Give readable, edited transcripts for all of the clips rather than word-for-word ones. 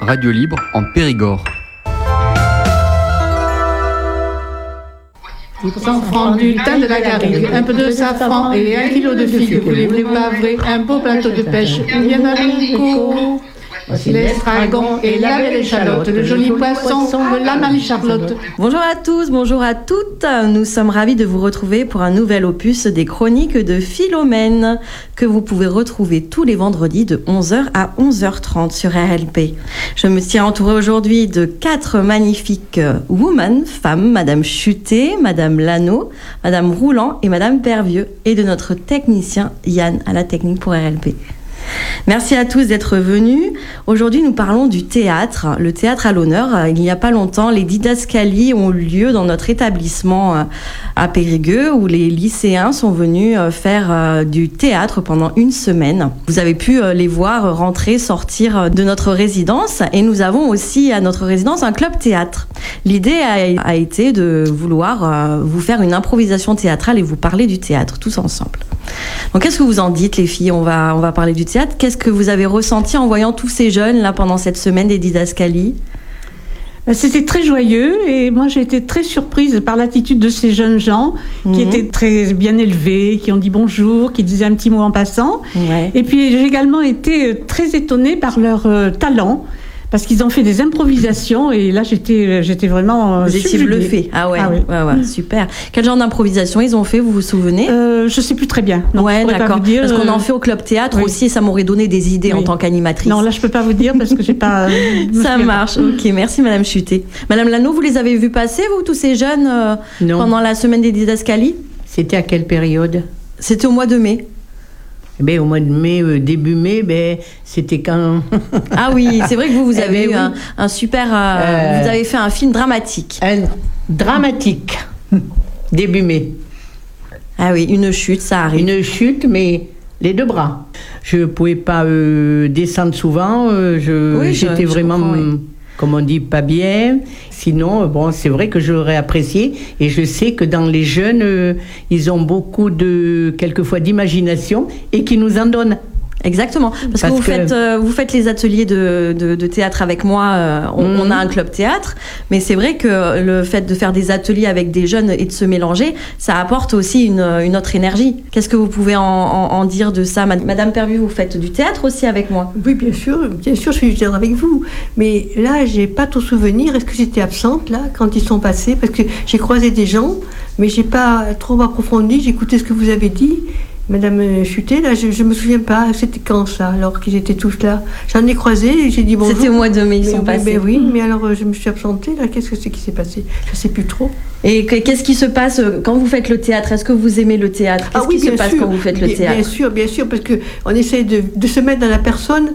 radio libre en Périgord. Enfants du thym de la garrigue, un peu de safran et 1 kilo de figues. Voulez-vous pas vrai un beau plateau de pêche? Il y en a beaucoup. L'estragon et la belle échalote, le joli poisson de la Marie-Charlotte. Bonjour à tous, bonjour à toutes. Nous sommes ravis de vous retrouver pour un nouvel opus des chroniques de Philomène que vous pouvez retrouver tous les vendredis de 11h à 11h30 sur RLP. Je me tiens entourée aujourd'hui de 4 magnifiques femmes, Madame Chutet, Madame Lano, Madame Roulant et Madame Pervieux, et de notre technicien Yann à la technique pour RLP. Merci à tous d'être venus. Aujourd'hui, nous parlons du théâtre. Le théâtre à l'honneur. Il n'y a pas longtemps, les didascalies ont eu lieu dans notre établissement à Périgueux, où les lycéens sont venus faire du théâtre pendant une semaine. Vous avez pu les voir rentrer, sortir de notre résidence. Et nous avons aussi à notre résidence un club théâtre. L'idée a été de vouloir vous faire une improvisation théâtrale et vous parler du théâtre tous ensemble. Donc, qu'est-ce que vous en dites, les filles ? On va parler du théâtre. Qu'est-ce que vous avez ressenti en voyant tous ces jeunes là pendant cette semaine des didascalies ? C'était très joyeux et moi j'ai été très surprise par l'attitude de ces jeunes gens qui étaient très bien élevés, qui ont dit bonjour, qui disaient un petit mot en passant. Ouais. Et puis j'ai également été très étonnée par leur talent. Parce qu'ils ont fait des improvisations et là j'étais vraiment Vous étiez bluffée. Ah ouais, ouais, super. Quel genre d'improvisation ils ont fait, vous vous souvenez ? Je sais plus très bien. Donc ouais, d'accord. Parce qu'on en fait au club théâtre aussi, et ça m'aurait donné des idées en tant qu'animatrice. Non, là je peux pas vous dire parce que j'ai pas. Ça marche. Ok, merci Madame Chutet. Madame Lano, vous les avez vus passer, vous, tous ces jeunes pendant la semaine des didascalies ? C'était à quelle période ? C'était au mois de mai. Ben, au mois de mai, début mai, c'était quand... Ah oui, c'est vrai que vous avez eu un super... vous avez fait un film dramatique. Dramatique, début mai. Ah oui, une chute, ça arrive. Une chute, mais les 2 bras. Je ne pouvais pas descendre souvent, j'étais vraiment... Comme on dit, pas bien. Sinon, c'est vrai que j'aurais apprécié. Et je sais que dans les jeunes, ils ont beaucoup quelquefois d'imagination et qui nous en donnent. Exactement. Parce que vous faites les ateliers de théâtre avec moi. On a un club théâtre. Mais c'est vrai que le fait de faire des ateliers avec des jeunes et de se mélanger, ça apporte aussi une autre énergie. Qu'est-ce que vous pouvez en dire de ça ? Madame Pervieux, vous faites du théâtre aussi avec moi ? Oui, bien sûr, je fais du théâtre avec vous. Mais là, j'ai pas tout souvenir. Est-ce que j'étais absente, là, quand ils sont passés ? Parce que j'ai croisé des gens, mais j'ai pas trop approfondi. J'ai écouté ce que vous avez dit. Madame Chutet, là, je me souviens pas, c'était quand ça, alors qu'ils étaient tous là. J'en ai croisé et j'ai dit bonjour. C'était au mois de mai, ils sont passés. Oui, mais alors je me suis absentée, là, qu'est-ce que c'est qui s'est passé ? Je sais plus trop. Et qu'est-ce qui se passe quand vous faites le théâtre ? Est-ce que vous aimez le théâtre ? Qu'est-ce qui se passe quand vous faites le théâtre ? Bien sûr, parce qu'on essaie de se mettre dans la personne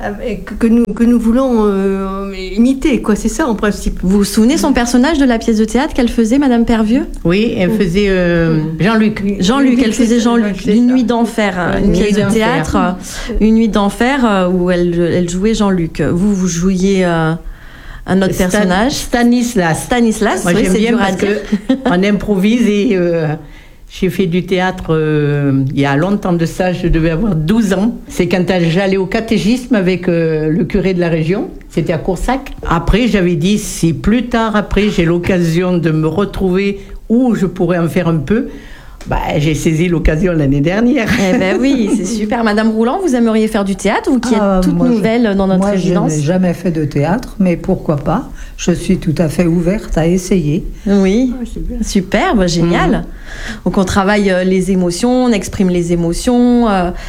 que nous voulons imiter, quoi. C'est ça en principe. Vous vous souvenez son personnage de la pièce de théâtre qu'elle faisait, Madame Pervieux ? Oui, elle faisait Jean-Luc. Elle faisait Jean-Luc. Une nuit d'enfer, une pièce de théâtre, une nuit d'enfer où elle jouait Jean-Luc. Vous jouiez un autre personnage. Stanislas. Moi, oui, j'aime bien parce qu'on improvise et j'ai fait du théâtre il y a longtemps de ça, je devais avoir 12 ans. C'est quand j'allais au catéchisme avec le curé de la région, c'était à Coursac. Après, j'avais dit, si plus tard, après, j'ai l'occasion de me retrouver où je pourrais en faire un peu, j'ai saisi l'occasion l'année dernière. Eh ben oui, c'est super. Madame Roulant, vous aimeriez faire du théâtre, vous qui êtes toute nouvelle dans notre résidence ? Je n'ai jamais fait de théâtre, mais pourquoi pas ? Je suis tout à fait ouverte à essayer. Oui, super, génial. Donc on travaille les émotions, on exprime les émotions,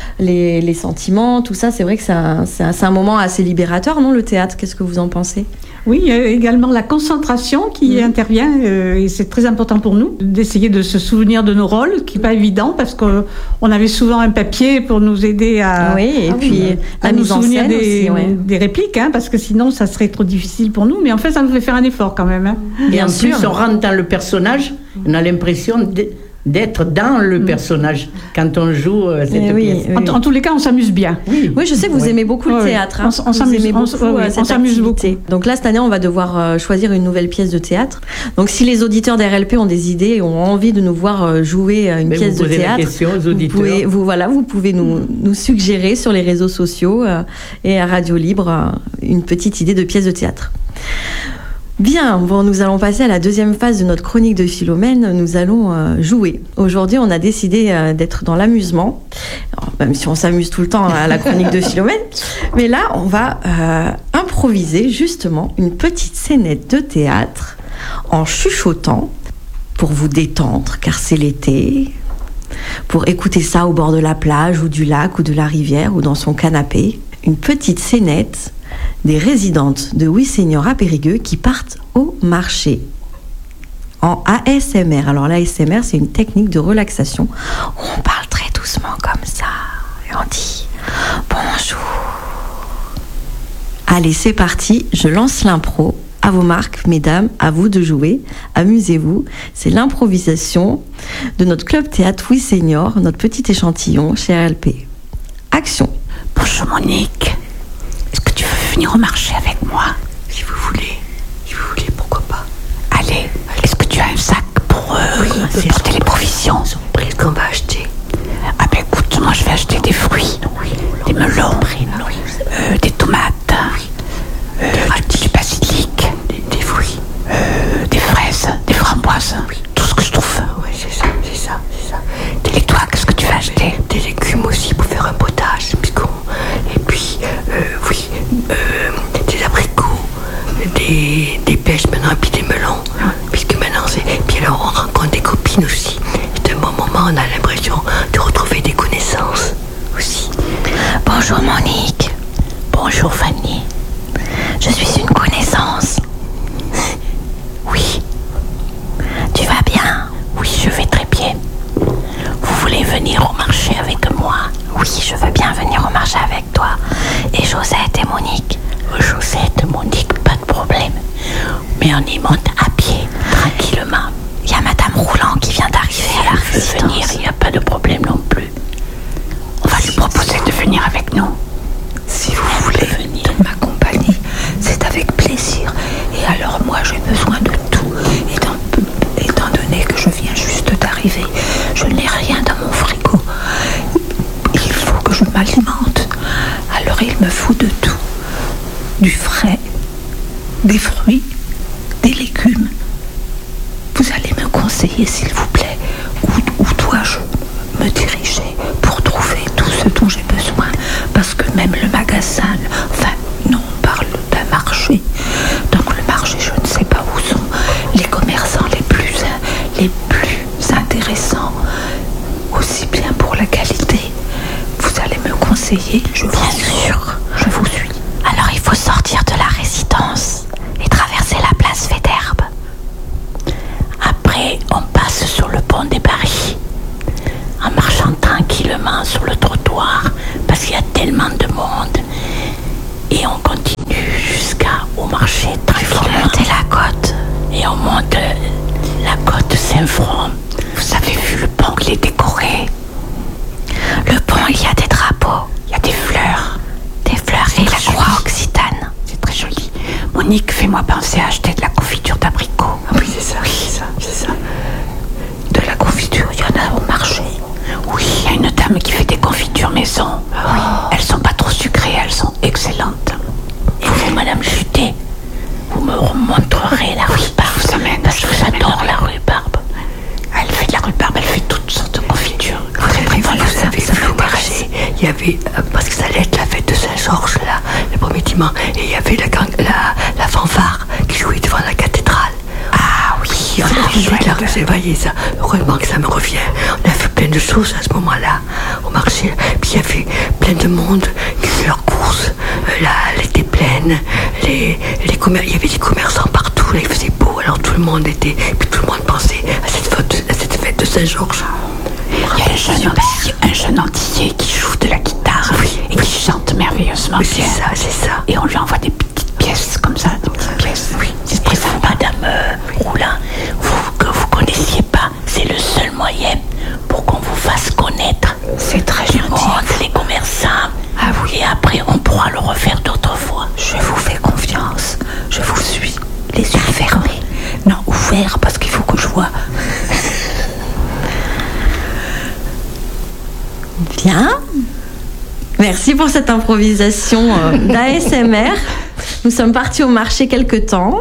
les sentiments, tout ça. C'est vrai que c'est un moment assez libérateur, non, le théâtre ? Qu'est-ce que vous en pensez ? Oui, il y a également la concentration qui intervient et c'est très important pour nous d'essayer de se souvenir de nos rôles, qui n'est pas évident parce qu'on avait souvent un papier pour nous aider à, la mise en scène aussi, des répliques, parce que sinon ça serait trop difficile pour nous. Mais en fait, ça nous fait faire un effort quand même. Et en plus, on rentre dans le personnage, on a l'impression d'être dans le personnage quand on joue cette pièce. Oui. En tous les cas, on s'amuse bien. Oui, je sais que vous aimez beaucoup le théâtre. Hein. On s'amuse beaucoup. Donc là, cette année, on va devoir choisir une nouvelle pièce de théâtre. Donc si les auditeurs d'RLP ont des idées et ont envie de nous voir jouer une pièce de théâtre, vous pouvez nous suggérer sur les réseaux sociaux et à Radio Libre une petite idée de pièce de théâtre. Bien, nous allons passer à la deuxième phase de notre chronique de Philomène. Nous allons jouer. Aujourd'hui, on a décidé d'être dans l'amusement, même si on s'amuse tout le temps à la chronique de Philomène. Mais là, on va improviser justement une petite scénette de théâtre en chuchotant pour vous détendre, car c'est l'été, pour écouter ça au bord de la plage ou du lac ou de la rivière ou dans son canapé. Une petite scénette des résidentes de Oui Senior à Périgueux qui partent au marché en ASMR. Alors l'ASMR, c'est une technique de relaxation où on parle très doucement comme ça et on dit bonjour. Allez, c'est parti, je lance l'impro. À vos marques, mesdames, à vous de jouer. Amusez-vous. C'est l'improvisation de notre club théâtre Oui Senior, notre petit échantillon chez RLP. Action. Bonjour Monique. Est-ce que tu veux venir au marché avec moi? Si vous voulez, pourquoi pas. Allez, est-ce que tu as un sac pour porter les provisions? Qu'est-ce qu'on va acheter? Ah ben écoute, moi je vais acheter des fruits, des melons, des tomates, du basilic, des fruits, des fraises, des framboises, tout ce que je trouve. Oui, c'est ça. Et toi, qu'est-ce que tu vas acheter? Des légumes aussi pour faire un potage, et puis, des abricots, des pêches maintenant, et puis des melons, puisque maintenant c'est... Puis alors on rencontre des copines aussi. C'est un bon moment, on a l'impression de retrouver des connaissances aussi. Bonjour Monique. Bonjour Fanny. Je suis une connaissance. Oui. Tu vas bien? Oui, je vais très bien. Vous voulez venir au marché avec moi? Oui, je veux bien venir au marché avec toi. Et Josette et Monique? Josette et Monique, pas de problème. Mais on y monte à pied, tranquillement. Il y a Madame Roulant qui vient d'arriver à la résidence. Venir, il n'y a pas de problème non plus. On va lui proposer de venir avec nous. Si vous voulez venir de ma compagnie, c'est avec plaisir. Et alors moi, j'ai besoin de tout. Étant donné que je viens juste d'arriver, je n'ai rien dans mon frigo. Il faut que je m'alimente. Alors il me faut de tout. Du frais, des fruits, des légumes. Vous allez me conseiller, s'il vous plaît, où dois-je me diriger pour trouver tout ce dont j'ai besoin. Parce que même le magasin, on parle d'un marché. Donc le marché, je ne sais pas où sont les commerçants les plus intéressants, aussi bien pour la qualité. Vous allez me conseiller, je vous suis. Alors il faut sortir de la résidence et traverser la place Faidherbe. Après, on passe sur le pont des Paris en marchant tranquillement sur le trottoir parce qu'il y a tellement de monde. Et on continue jusqu'au marché tranquillement. Il faut monter la côte. Et on monte la côte Saint-Front. Vous avez vu le pont, il est décoré. Le pont, il y a des drapeaux, il y a des fleurs. Et la croix occitane. C'est très joli. Monique, fais-moi penser à acheter de la confiture d'abricot. Ah oui, c'est ça. De la confiture, il y en a au marché. Oui, il y a une dame qui fait des confitures maison. Oui. Elles sont pas trop sucrées, elles sont excellentes. Et vous, Madame Juté, vous me montrerez la rhubarbe. Parce que j'adore la rhubarbe. Elle fait de la rhubarbe, elle fait toutes sortes de confitures. Vous avez vu au marché, il y avait, parce que ça allait être la fête de Saint-Georges, là, le premier dimanche, et il y avait la fanfare qui jouait devant la cathédrale. Ah oui, on a fait la voyez ça, heureusement que ça me revient. On a fait plein de choses à ce moment-là, au marché, puis il y avait plein de monde qui fait leurs courses, elle était pleine, il y avait des commerçants partout, là, il faisait beau, alors tout le monde pensait à cette fête de Saint-Georges. Il y a un jeune antillais qui joue de la guitare et qui chante merveilleusement bien. C'est ça. Et on lui envoie des petites pièces comme ça, des petites pièces. Oui, c'est très sympa. Madame Roulin, que vous connaissiez pas, c'est le seul moyen On pourra le refaire d'autres fois. Je vous fais confiance. Je vous suis. Les yeux fermés. Non, ouverts parce qu'il faut que je vois. Bien. Merci pour cette improvisation d'ASMR. Nous sommes partis au marché quelque temps.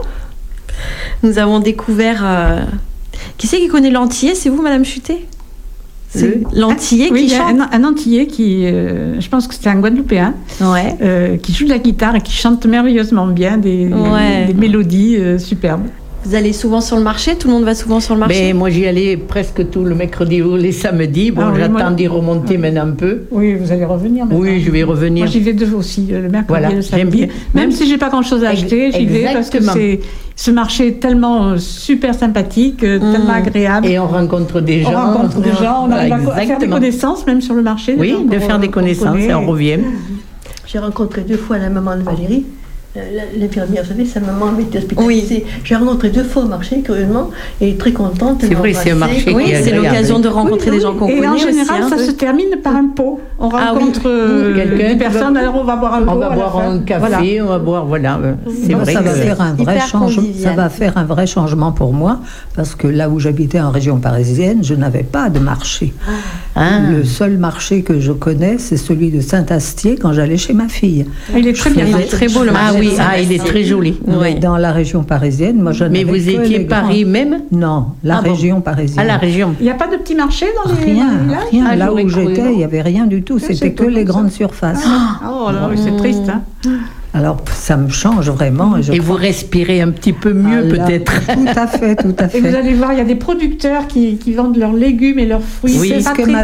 Nous avons découvert... Qui c'est qui connaît l'Antillais? C'est vous, Madame Chutet? C'est l'Antillais qui chante. Un Antillais qui, je pense que c'est un Guadeloupéen, qui joue de la guitare et qui chante merveilleusement bien des mélodies superbes. Vous allez souvent sur le marché? Tout le monde va souvent sur le marché? Mais moi, j'y allais presque tout le mercredi ou les samedis. Bon, j'attends d'y remonter maintenant un peu. Oui, vous allez revenir maintenant. Oui, je vais revenir. Moi, j'y vais aussi, le mercredi et le samedi. J'aime bien. Même si j'ai pas grand-chose à acheter, j'y vais parce que ce marché est tellement super sympathique, tellement agréable. Et on rencontre des gens. On arrive à faire des connaissances, même sur le marché. Oui, de faire des connaissances et on revient. J'ai rencontré 2 fois la maman de Valérie. L'infirmière, vous savez, sa maman avait été hospitalisée. J'ai rencontré 2 fois au marché, curieusement, et très contente. C'est vrai, c'est un marché. Oui, c'est l'occasion de rencontrer des gens qu'on connaît. Et en général, ça se termine par un pot. On rencontre des personnes, alors on va boire un pot. On va boire un café, on va boire, voilà. C'est vrai. Ça va faire un vrai changement. Ça va faire un vrai changement pour moi, parce que là où j'habitais en région parisienne, je n'avais pas de marché. Le seul marché que je connais, c'est celui de Saint-Astier quand j'allais chez ma fille. Il est très bien. Il est très beau le marché. Oui, il est très joli. Oui. Dans la région parisienne, moi je n'avais Mais vous étiez Paris même? Non, la région parisienne. Ah, la région. Il n'y a pas de petits marchés dans les villages? Rien. Là où j'étais, il n'y avait rien du tout. C'était que les grandes surfaces. Oh là, c'est triste. Hein. Alors, ça me change vraiment. Et vous respirez un petit peu mieux, peut-être. Tout à fait. Et vous allez voir, il y a des producteurs qui vendent leurs légumes et leurs fruits. Oui, c'est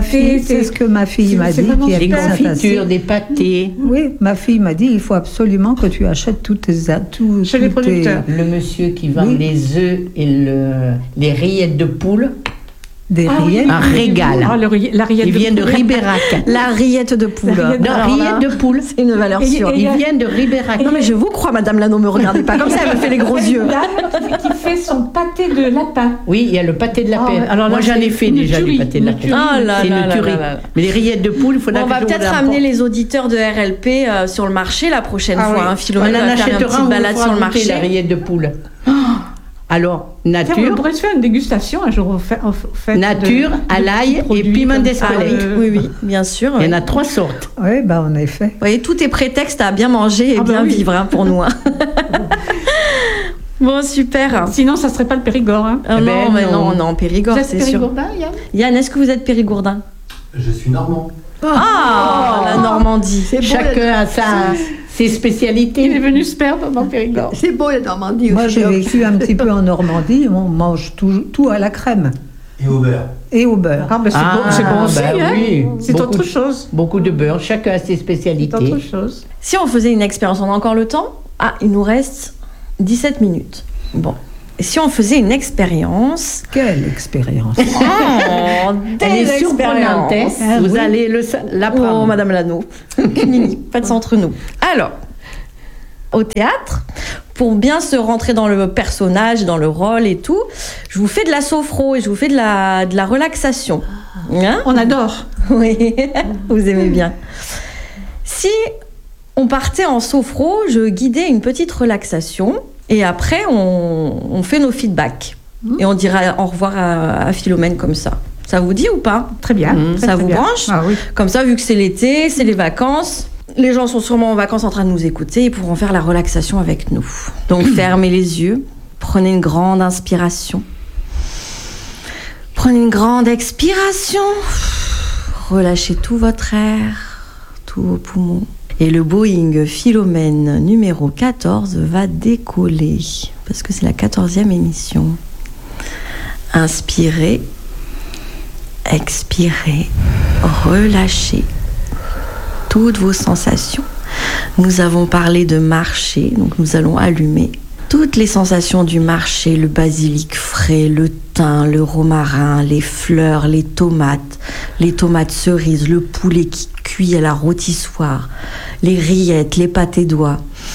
ce que ma fille m'a dit. Des confitures, des pâtés. Oui, ma fille m'a dit, il faut absolument que tu achètes tous tes... Chez les producteurs. Le monsieur qui vend les œufs et les rillettes de poule. Des rillettes. Un régal. La rillette il vient de Ribérac. La rillette de poule. Rillette de poule. C'est une valeur sûre. Il vient de Ribérac. Non mais je vous crois, Madame Lano, me regardez pas comme ça, elle me fait les gros yeux. Qui fait son pâté de lapin. Oui, il y a le pâté de lapin. Alors moi j'en ai fait déjà du pâté de lapin. C'est une tuerie. Mais les rillettes de poule, il faudra. On va peut-être amener les auditeurs de RLP sur le marché la prochaine fois. Philomène va faire une petite balade sur le marché. La rillette de poule. Alors, nature. On pourrait se faire une dégustation un jour. Nature, à l'ail et piment d'Espelette. Oui, bien sûr. Il y en a 3 sortes. Oui, en effet. Vous voyez, tout est prétexte à bien manger et bien vivre pour nous. Bon, super. Sinon, ça ne serait pas le Périgord. Hein. Non, Périgord, c'est sûr. Périgourdin, Yann ? Yann, est-ce que vous êtes Périgourdin ? Je suis normand. La Normandie. Chacun a ses spécialités. Il est venu se perdre dans le Périgord. C'est beau la Normandie. Moi, j'ai vécu un petit peu en Normandie. On mange tout à la crème. Et au beurre. Et au beurre. C'est bon aussi. Oui. C'est autre chose. Beaucoup de beurre. Chacun a ses spécialités. C'est autre chose. Si on faisait une expérience, on a encore le temps ? Il nous reste 17 minutes. Bon. Si on faisait une expérience... Quelle expérience! Elle est surprenante. Vous allez l'apprendre. Oh, Madame Lano. Faites ça entre nous. Alors, au théâtre, pour bien se rentrer dans le personnage, dans le rôle et tout, je vous fais de la sophro et je vous fais de la relaxation. Hein? On adore. Oui, vous aimez bien. Si on partait en sophro, je guidais une petite relaxation... Et après, on fait nos feedbacks. Et on dira au revoir à Philomène comme ça. Ça vous dit ou pas ? Très bien. Ça vous branche ? Oui. Comme ça, vu que c'est l'été, c'est les vacances, les gens sont sûrement en vacances en train de nous écouter, ils pourront faire la relaxation avec nous. Donc, fermez les yeux, prenez une grande inspiration. Prenez une grande expiration. Relâchez tout votre air, tous vos poumons. Et le Boeing Philomène numéro 14 va décoller, parce que c'est la 14e émission. Inspirez, expirez, relâchez toutes vos sensations. Nous avons parlé de marcher, donc nous allons allumer toutes les sensations du marché, le basilic frais, le thym, le romarin, les fleurs, les tomates cerises, le poulet qui cuit à la rôtissoire, les rillettes, les pâtés d'oie.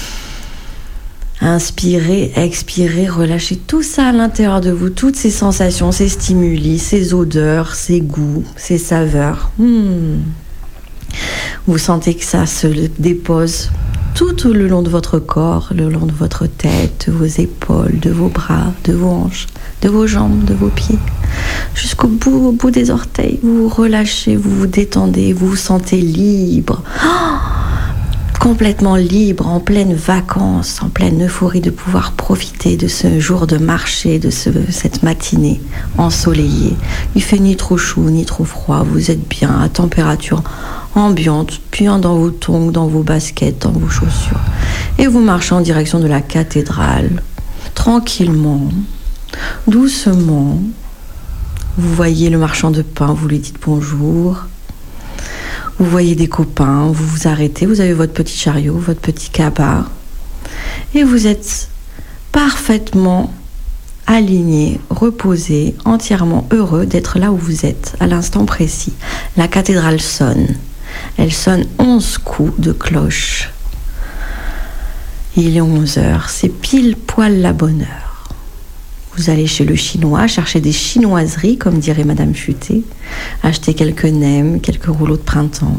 Inspirez, expirez, relâchez tout ça à l'intérieur de vous, toutes ces sensations, ces stimuli, ces odeurs, ces goûts, ces saveurs. Vous sentez que ça se dépose tout le long de votre corps, le long de votre tête, de vos épaules, de vos bras, de vos hanches, de vos jambes, de vos pieds, jusqu'au bout des orteils. Vous vous relâchez, vous vous détendez, vous vous sentez libre, complètement libre, en pleine vacances, en pleine euphorie de pouvoir profiter de ce jour de marché, de cette matinée ensoleillée. Il fait ni trop chaud, ni trop froid, vous êtes bien à température ambiante, bien dans vos tongs, dans vos baskets, dans vos chaussures. Et vous marchez en direction de la cathédrale, tranquillement, doucement. Vous voyez le marchand de pain, vous lui dites bonjour. Vous voyez des copains, vous vous arrêtez, vous avez votre petit chariot, votre petit cabas. Et vous êtes parfaitement aligné, reposé, entièrement heureux d'être là où vous êtes, à l'instant précis. La cathédrale sonne. Elle sonne 11 coups de cloche. Il est 11h, c'est pile poil la bonne heure. Vous allez chez le chinois, chercher des chinoiseries, comme dirait Madame Futé, acheter quelques nems, quelques rouleaux de printemps.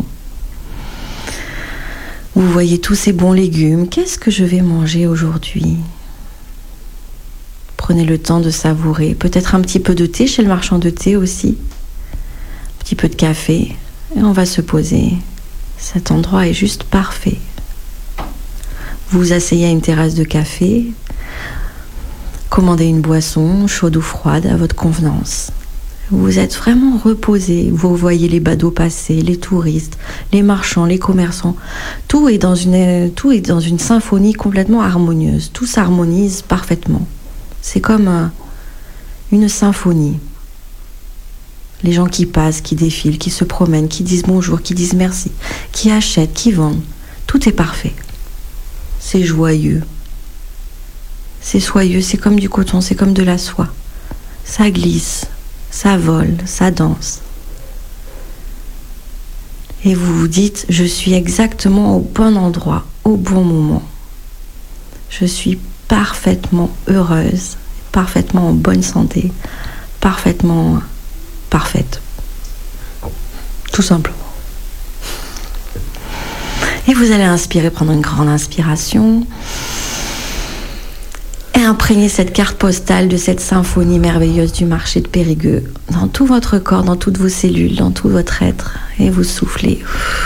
Vous voyez tous ces bons légumes. Qu'est-ce que je vais manger aujourd'hui ? Prenez le temps de savourer. Peut-être un petit peu de thé chez le marchand de thé aussi. Un petit peu de café. Et on va se poser. Cet endroit est juste parfait. Vous vous asseyez à une terrasse de café. Commandez une boisson, chaude ou froide, à votre convenance. Vous êtes vraiment reposé. Vous voyez les badauds passer, les touristes, les marchands, les commerçants. Tout est dans une symphonie complètement harmonieuse. Tout s'harmonise parfaitement. C'est comme une symphonie. Les gens qui passent, qui défilent, qui se promènent, qui disent bonjour, qui disent merci, qui achètent, qui vendent. Tout est parfait. C'est joyeux. C'est soyeux, c'est comme du coton, c'est comme de la soie. Ça glisse, ça vole, ça danse. Et vous vous dites, je suis exactement au bon endroit, au bon moment. Je suis parfaitement heureuse, parfaitement en bonne santé, parfaitement parfaite. Tout simplement. Et vous allez inspirer, prendre une grande inspiration et imprégner cette carte postale de cette symphonie merveilleuse du marché de Périgueux dans tout votre corps, dans toutes vos cellules, dans tout votre être. Et vous soufflez.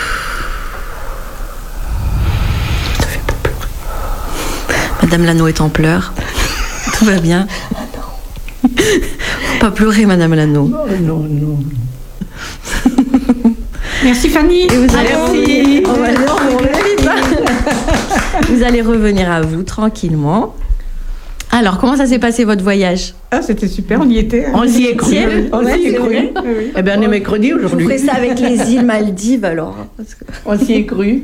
Ça fait pas pleurer. Madame Lano est en pleurs. Tout va bien. Faut pas pleurer, Madame Lano. Non. Merci Fanny. Et vous allez vous allez revenir à vous tranquillement. Alors, comment ça s'est passé votre voyage ? Ah, c'était super, on y était. On s'y est cru. On s'y est cru. Eh bien, on est mercredi aujourd'hui. Vous ferez ça avec les îles Maldives alors. On s'y est cru.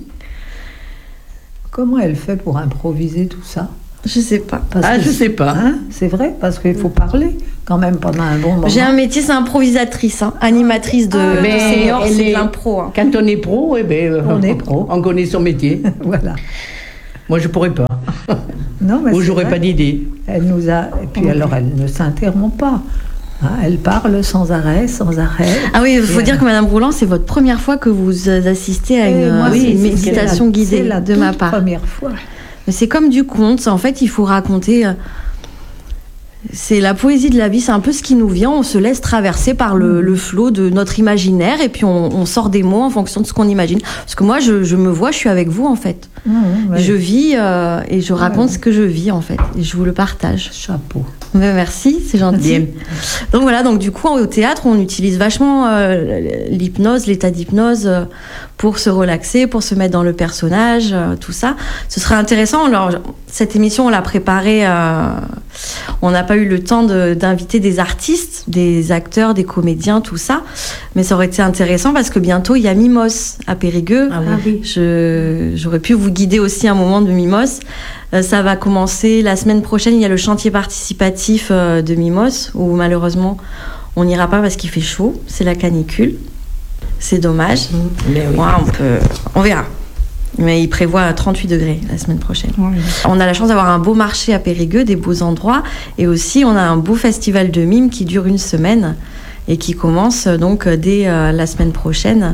Comment elle fait pour improviser tout ça ? Je sais pas. Je sais pas. Hein, c'est vrai, parce qu'il faut parler quand même pendant un bon moment. J'ai un métier, c'est improvisatrice, animatrice de senior, c'est de l'impro. Hein. Quand on est pro, on est pro. On connaît son métier. Voilà. Moi, je pourrais pas. Non, mais ou j'aurais pas d'idée. Elle nous a... Et puis alors, elle ne s'interrompt pas. Hein, elle parle sans arrêt. Ah oui, il faut dire que Madame Rouland, c'est votre première fois que vous assistez à une méditation guidée de ma part. C'est la première fois. Mais c'est comme du conte. En fait, il faut raconter... C'est la poésie de la vie, c'est un peu ce qui nous vient. On se laisse traverser par le flot de notre imaginaire et puis on sort des mots en fonction de ce qu'on imagine. Parce que moi, je me vois, je suis avec vous en fait. Ouais. Je vis et je raconte ce que je vis en fait. Et je vous le partage. Chapeau. Mais merci, c'est gentil. Bien. Donc voilà, donc du coup au théâtre, on utilise vachement l'hypnose, l'état d'hypnose pour se relaxer, pour se mettre dans le personnage, tout ça. Ce serait intéressant. Alors cette émission, on l'a préparée. On n'a pas eu le temps d'inviter des artistes, des acteurs, des comédiens, tout ça. Mais ça aurait été intéressant parce que bientôt, il y a Mimos à Périgueux. Ah oui. J'aurais pu vous guider aussi un moment de Mimos. Ça va commencer la semaine prochaine. Il y a le chantier participatif de Mimos où malheureusement, on n'ira pas parce qu'il fait chaud. C'est la canicule. C'est dommage. Mais oui. Ouais, on verra. Mais il prévoit 38 degrés la semaine prochaine. Oui. On a la chance d'avoir un beau marché à Périgueux, des beaux endroits. Et aussi, on a un beau festival de mime qui dure une semaine et qui commence donc dès la semaine prochaine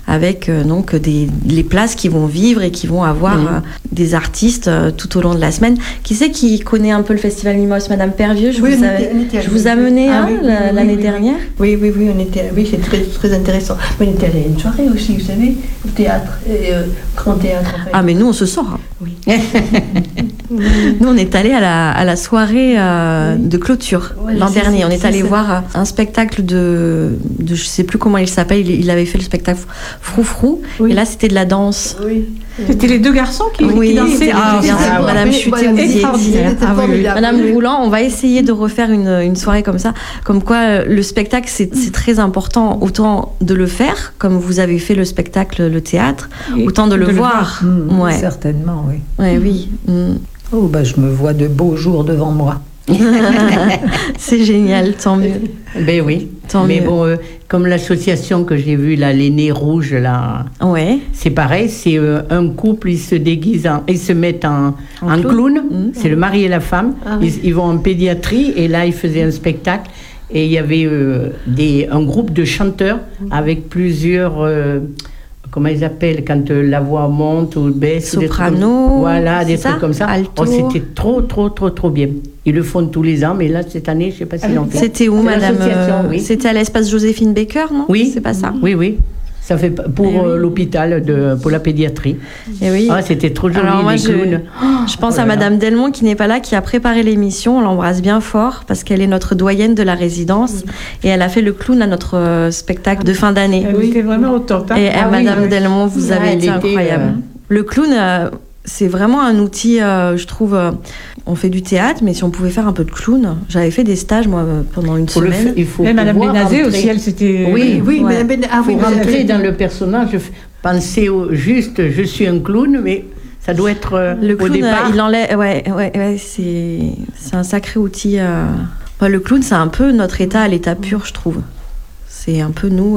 avec donc les places qui vont vivre et qui vont avoir des artistes tout au long de la semaine. Qui c'est qui connaît un peu le Festival Mimos? Madame Pervieux, je vous ai amené l'année dernière. Oui, on était, c'est très, très intéressant. On était allé à une soirée aussi, vous savez, au théâtre, grand théâtre. En fait. Ah, mais nous, on se sort. Oui. Nous, on est allé à la soirée de clôture l'an dernier. On est allé voir un spectacle de je sais plus comment il s'appelle. Il avait fait le spectacle Froufrou. Oui. Et là, c'était de la danse. Oui. C'était les deux garçons qui dansaient. Madame Chuté, Madame Roulant, on va essayer de refaire une soirée comme ça. Comme quoi, le spectacle, c'est très important. Autant de le faire, comme vous avez fait le spectacle, le théâtre, autant de le voir. Ouais. Certainement, oui. Oui. Oh, je me vois de beaux jours devant moi. C'est génial, tant mieux. Ben oui. Mais bon, comme l'association que j'ai vue, là, les Nez Rouges, là, c'est pareil, c'est un couple, ils se déguisent, ils se mettent en clown, c'est le mari et la femme, ils vont en pédiatrie, et là, ils faisaient un spectacle, et il y avait un groupe de chanteurs avec plusieurs... comment ils appellent quand la voix monte ou baisse, soprano, voilà, des trucs comme ça. Alto. C'était trop bien. Ils le font tous les ans, mais là cette année, je sais pas s'ils l'ont fait. C'était où, madame? C'était à l'espace Joséphine Baker, non? Oui, c'est pas ça. Oui. Ça fait pour l'hôpital pour la pédiatrie. Et oui. C'était trop joli. Alors moi, les clowns. Je pense à Madame Delmont qui n'est pas là, qui a préparé l'émission. On l'embrasse bien fort parce qu'elle est notre doyenne de la résidence et elle a fait le clown à notre spectacle de fin d'année. Elle était vraiment au top. Et Madame Delmont, vous avez été incroyable. Le clown, c'est vraiment un outil, je trouve. On fait du théâtre, mais si on pouvait faire un peu de clown, j'avais fait des stages moi pendant une semaine. Et Madame Bénazé aussi, elle c'était. Oui, Madame Bénazé. Pour rentrer dans le personnage, penser juste, je suis un clown, mais ça doit être le clown, au départ. Il enlève, c'est un sacré outil. Le clown, c'est un peu notre état à l'état pur, je trouve. C'est un peu nous,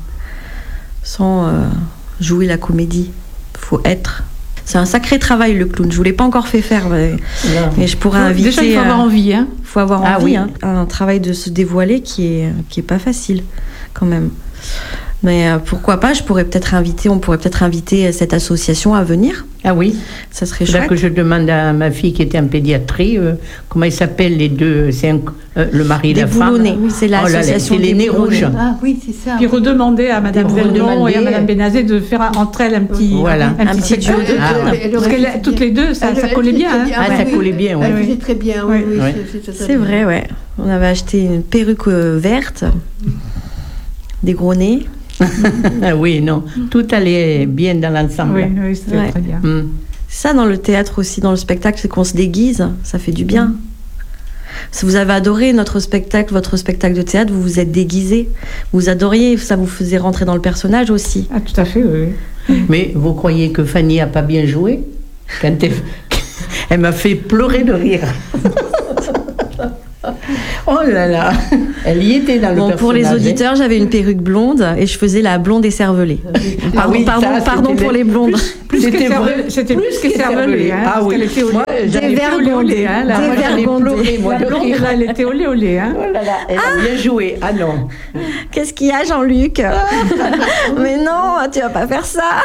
sans jouer la comédie. Faut être. C'est un sacré travail, le clown. Je ne vous l'ai pas encore fait faire, mais je pourrais inviter... Déjà, il faut avoir envie. Il faut avoir envie. Un travail de se dévoiler qui est pas facile, quand même. Mais pourquoi pas, on pourrait peut-être inviter cette association à venir. Ah oui. Ça serait chouette. Là que je demande à ma fille qui était en pédiatrie, comment ils s'appellent les deux, c'est le mari et la femme. Oui, c'est l'association des Nez Rouges. Ah oui, c'est ça. Puis redemander à Madame Delmont et à Madame Bénazé de faire entre elles un petit duo de clown. Parce que toutes les deux, ça collait bien. Ça collait bien, oui. Elle faisait très bien, oui. C'est vrai, ouais. On avait acheté une perruque verte, des gros nez. Oui, non, tout allait bien dans l'ensemble. Oui, c'était très bien. C'est ça dans le théâtre aussi, dans le spectacle, c'est qu'on se déguise, ça fait du bien. Si vous avez adoré notre spectacle, votre spectacle de théâtre, vous vous êtes déguisé, vous adoriez, ça vous faisait rentrer dans le personnage aussi. Ah, tout à fait, oui. Mais vous croyez que Fanny a pas bien joué? Quand elle m'a fait pleurer de rire. Oh là là, elle y était dans le personnage. Pour les auditeurs, j'avais une perruque blonde et je faisais la blonde écervelée. Pardon pour les blondes. C'était plus qu'écervelée. Ah oui. Moi, j'allais olé. La blonde, elle était olé. Oh là là, elle a bien joué. Ah non. Qu'est-ce qu'il y a, Jean-Luc? Mais non, tu vas pas faire ça.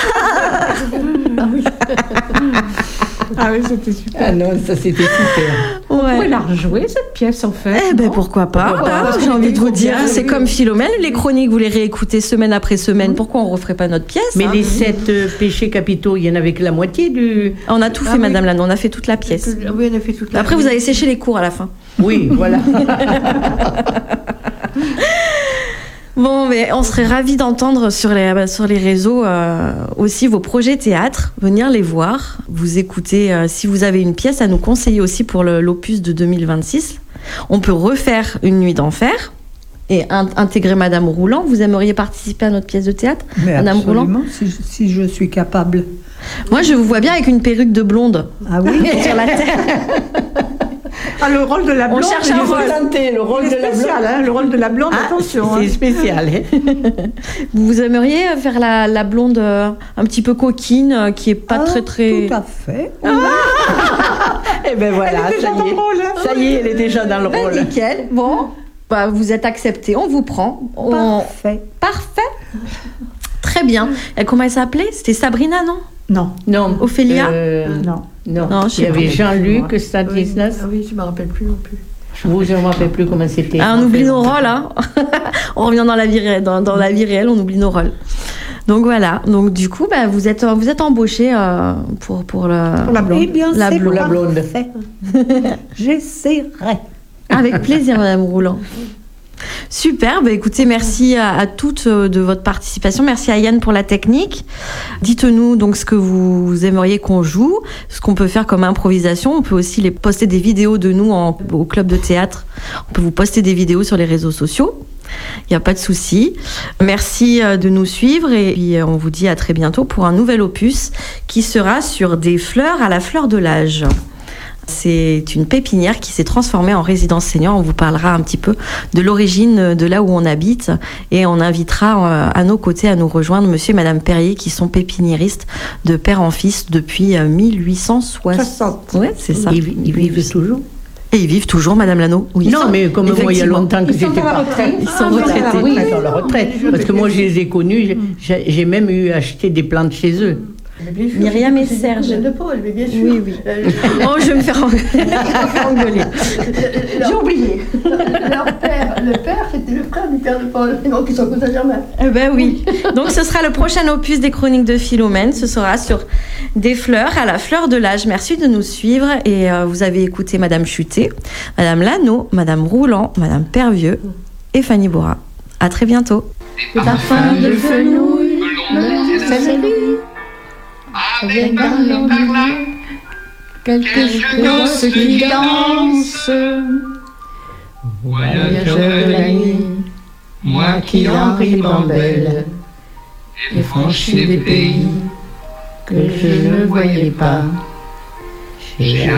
Ah oui, c'était super. Ah non, ça c'était super. On pourrait la rejouer, cette pièce, en fait. Pourquoi pas? J'ai envie de vous dire, c'est comme Philomène, les chroniques, vous les réécoutez semaine après semaine. Pourquoi on ne referait pas notre pièce? Mais les 7 péchés capitaux, il y en avait que la moitié du... On a tout fait, Madame Lannon, on a fait toute la pièce. Oui, on a fait toute la Après, vous avez séché les cours à la fin. Oui, voilà. Bon, mais on serait ravis d'entendre sur les réseaux aussi vos projets théâtre, venir les voir, vous écouter. Si vous avez une pièce à nous conseiller aussi pour l'opus de 2026, on peut refaire Une nuit d'enfer et intégrer Madame Roulant. Vous aimeriez participer à notre pièce de théâtre, Madame Roulant? Si je suis capable. Moi, je vous vois bien avec une perruque de blonde. Ah oui. Sur la tête. Ah, le rôle de la blonde, on cherche à représenter le rôle de la blonde. Le rôle de la blonde, attention. C'est spécial. Vous aimeriez faire la blonde un petit peu coquine, qui est pas très... Tout à fait. Et ben voilà, ça y est, elle est déjà dans le rôle. Nickel. Bon, vous êtes accepté, on vous prend. Parfait. Parfait. Très Très bien. Et comment elle s'appelait? C'était Sabrina, non? Non. Ophélia? Non. Non, il y avait Jean-Luc Stanislas. Ah oui, je ne me rappelle plus non plus. Je ne me rappelle plus comment c'était. On oublie nos rôles, hein. On revient dans la vie réelle, dans la vie réelle, on oublie nos rôles. Donc voilà. Donc du coup, vous êtes embauché pour la blonde. Eh bien, la c'est blonde. La blonde. parfait. J'essaierai. Avec plaisir, Madame Roulant. Super, écoutez, merci à toutes de votre participation. Merci à Yann pour la technique. Dites-nous donc ce que vous aimeriez qu'on joue, ce qu'on peut faire comme improvisation. On peut aussi les poster des vidéos de nous au club de théâtre. On peut vous poster des vidéos sur les réseaux sociaux. Il n'y a pas de souci. Merci de nous suivre et puis on vous dit à très bientôt pour un nouvel opus qui sera sur des fleurs à la fleur de l'âge. C'est une pépinière qui s'est transformée en résidence senior. On vous parlera un petit peu de l'origine de là où on habite et on invitera à nos côtés à nous rejoindre monsieur et madame Perrier qui sont pépiniéristes de père en fils depuis 1860. Ouais, c'est ça. Ils vivent toujours. Et ils vivent toujours, Madame Lano. Oui, non, mais comme moi, il y a longtemps que j'étais pas. Ils sont retraités. Oui, ils sont à la retraite. Parce que moi, je les ai connus. J'ai même acheté des plantes chez eux. Myriam et Serge. De Paul, mais bien sûr. Oui, oui. Oh, je vais me faire engueuler. J'ai oublié. Le père, c'était le frère du père de Paul. Donc, ils sont comme ça, Germain. Eh ben oui. Donc, ce sera le prochain opus des Chroniques de Philomène. Ce sera sur des fleurs à la fleur de l'âge. Merci de nous suivre. Et vous avez écouté Madame Chutet, Madame Lano, Madame Roulant, Madame Pervieux et Fanny Bora. À très bientôt. Des parfums de fenouil, salut. Avec dans l'eau du lac, quelques gosses qui dansent. Voyageur de la nuit, moi qui en ribambelle, j'ai franchi des pays que je ne voyais pas. J'ai